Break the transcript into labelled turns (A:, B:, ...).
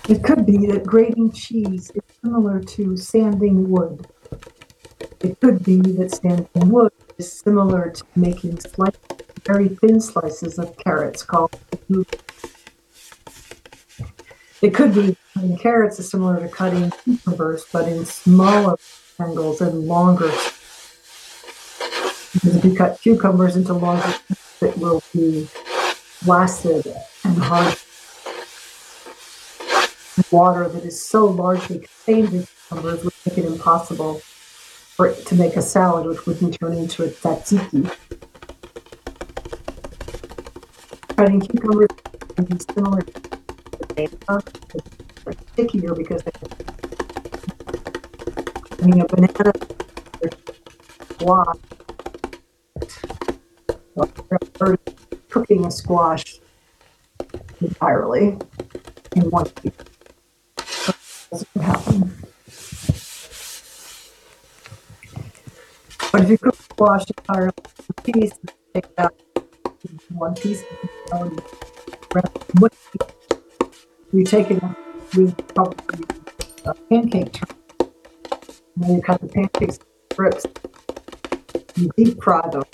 A: It could be that grating cheese is similar to sanding wood. It could be that sanding wood is similar to making very thin slices of carrots called cubes. It could be cutting carrots is similar to cutting cucumbers, but in smaller rectangles and longer. Because if you cut cucumbers into longer, it will be flaccid and hard. Water that is so largely contained in cucumbers would make it impossible for it to make a salad, which wouldn't turn into a tzatziki. Cutting cucumbers can be similar to banana, but stickier because cutting a banana squash, or cooking a squash entirely in one piece. That's what happen. But if you cook squash entirely in one piece, take it out in one piece, you take it with probably a pancake tray. And then you cut the pancakes in strips. You deep fry them.